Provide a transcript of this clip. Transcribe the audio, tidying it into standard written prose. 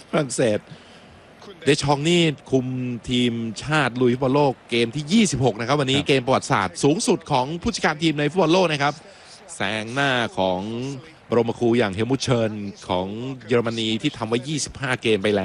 ฝรั่งเศสเดชองนี่คุมทีมชาติลุยฟุตบอลโลกเกมที่ 26 นะครับวันนี้เกมประวัติศาสตร์สูงสุดของผู้จัดการทีมในฟุตบอลโลกนะครับแซงหน้าของบรมครูอย่างเฮลมุตเชิร์นของเยอรมนีที่ทำไว้ 25 เกมไปแล้ว